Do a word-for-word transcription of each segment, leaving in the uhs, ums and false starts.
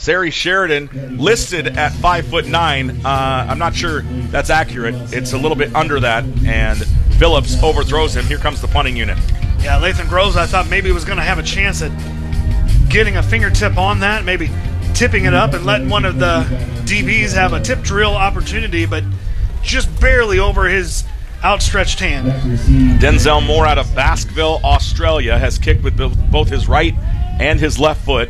Sari Sheridan listed at five foot nine. Uh, I'm not sure that's accurate. It's a little bit under that, and Phillips overthrows him. Here comes the punting unit. Yeah, Lathan Groves, I thought maybe was going to have a chance at getting a fingertip on that, maybe tipping it up and letting one of the D Bs have a tip drill opportunity, but just barely over his outstretched hand. Denzel Moore out of Baskerville, Australia, has kicked with both his right and his left foot.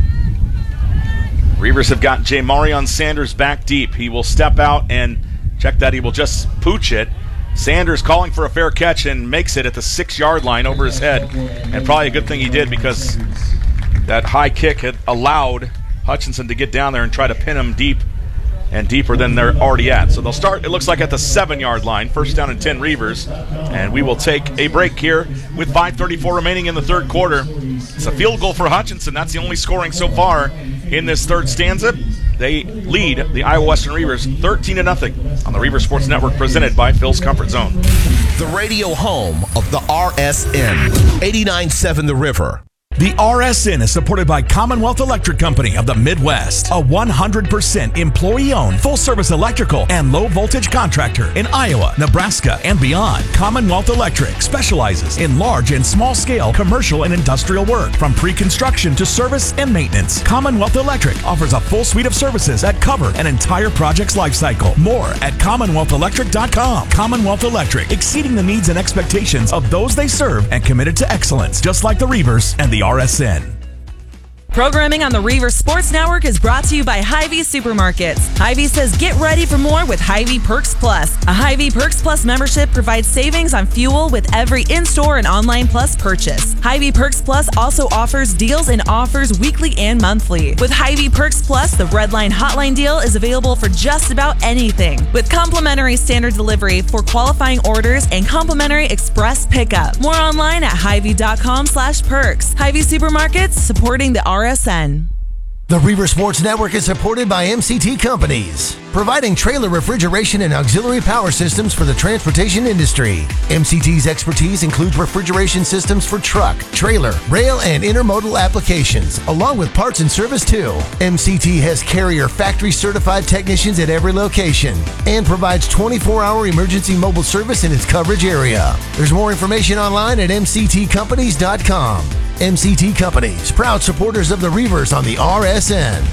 Reavers have got Jamarion Sanders back deep. He will step out and check that. He will just pooch it. Sanders calling for a fair catch and makes it at the six-yard line over his head. And probably a good thing he did, because that high kick had allowed Hutchinson to get down there and try to pin him deep and deeper than they're already at. So they'll start, it looks like, at the seven-yard line. First down and ten Reavers. And we will take a break here with five thirty-four remaining in the third quarter. It's a field goal for Hutchinson. That's the only scoring so far in this third stanza. They lead the Iowa Western Reavers thirteen to nothing on the Reaver Sports Network, presented by Phil's Comfort Zone. The radio home of the R S N, eighty-nine point seven The River. The R S N is supported by Commonwealth Electric Company of the Midwest, a one hundred percent employee-owned, full-service electrical and low-voltage contractor in Iowa, Nebraska, and beyond. Commonwealth Electric specializes in large and small-scale commercial and industrial work, from pre-construction to service and maintenance. Commonwealth Electric offers a full suite of services that cover an entire project's lifecycle. More at commonwealth electric dot com. Commonwealth Electric, exceeding the needs and expectations of those they serve and committed to excellence, just like the Reavers and the R S N. Programming on the Reaver Sports Network is brought to you by Hy-Vee Supermarkets. Hy-Vee says get ready for more with Hy-Vee Perks Plus. A Hy-Vee Perks Plus membership provides savings on fuel with every in-store and online plus purchase. Hy-Vee Perks Plus also offers deals and offers weekly and monthly. With Hy-Vee Perks Plus, the Redline Hotline deal is available for just about anything, with complimentary standard delivery for qualifying orders and complimentary express pickup. More online at hy-vee dot com slash perks. Hy-Vee Supermarkets, supporting the R S N. The Reaver Sports Network is supported by M C T Companies, providing trailer refrigeration and auxiliary power systems for the transportation industry. M C T's expertise includes refrigeration systems for truck, trailer, rail, and intermodal applications, along with parts and service too. M C T has Carrier factory certified technicians at every location and provides twenty-four hour emergency mobile service in its coverage area. There's more information online at m c t companies dot com. M C T Companies, proud supporters of the Reavers on the R S N.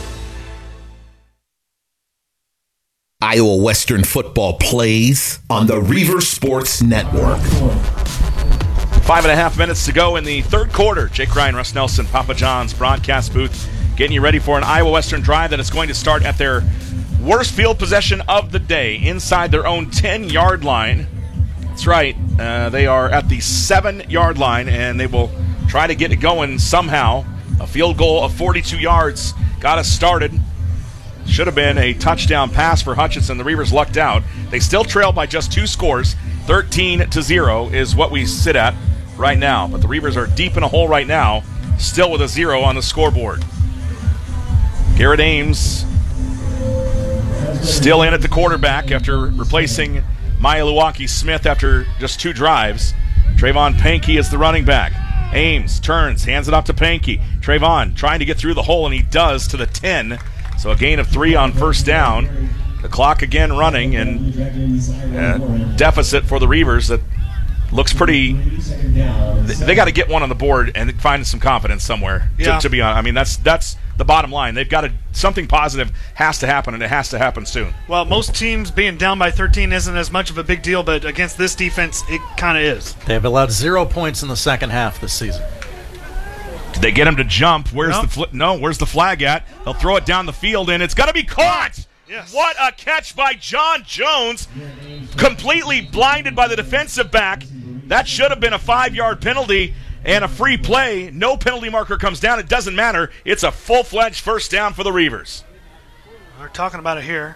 Iowa Western football plays on the Reaver Sports Network. Five and a half minutes to go in the third quarter. Jake Ryan, Russ Nelson, Papa John's broadcast booth, getting you ready for an Iowa Western drive that is going to start at their worst field possession of the day, inside their own ten-yard line. That's right. Uh, they are at the seven-yard line, and they will try to get it going somehow. A field goal of forty-two yards got us started. Should have been a touchdown pass for Hutchinson. The Reavers lucked out. They still trail by just two scores. thirteen to zero is what we sit at right now. But the Reavers are deep in a hole right now, still with a zero on the scoreboard. Garrett Ames still in at the quarterback after replacing Maya Luwaki-Smith after just two drives. Trayvon Pankey is the running back. Ames turns, hands it off to Pankey. Trayvon trying to get through the hole, and he does, to the ten. So a gain of three on first down. The clock again running, and uh, deficit for the Reavers that looks pretty. They got to get one on the board and find some confidence somewhere. To, Yeah. to be honest, I mean that's that's the bottom line. They've got to, something positive has to happen, and it has to happen soon. Well, most teams being down by thirteen isn't as much of a big deal, but against this defense, it kind of is. They have allowed zero points in the second half this season. Did they get him to jump? Where's No. the fl- no? Where's the flag at? They'll throw it down the field, and it's going to be caught. Yes. What a catch by John Jones, completely blinded by the defensive back. That should have been a five-yard penalty and a free play. No penalty marker comes down. It doesn't matter. It's a full-fledged first down for the Reavers. We're talking about it here.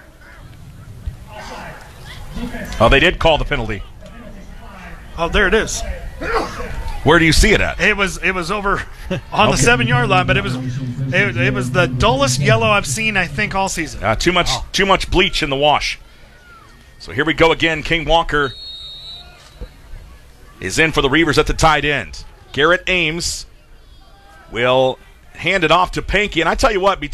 Oh, they did call the penalty. Oh, there it is. Where do you see it at? It was it was over on the Okay. seven-yard line, but it was it, it was the dullest yellow I've seen, I think, all season. Uh, too much, too much bleach in the wash. So here we go again. King Walker is in for the Reavers at the tight end. Garrett Ames will hand it off to Pankey, and I tell you what,